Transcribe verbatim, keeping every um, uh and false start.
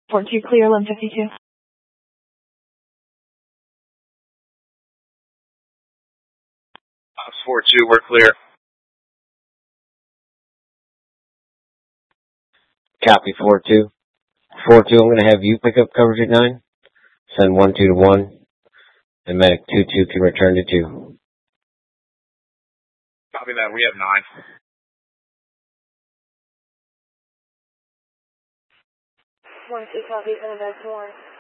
four two clear, eleven fifty-two. Ops four two, we're clear. Copy four two. four two, I'm going to have you pick up coverage at nine. Send one two to one. And medic two two can return to two. Copy that, we have nine. one two, copy, and that's one.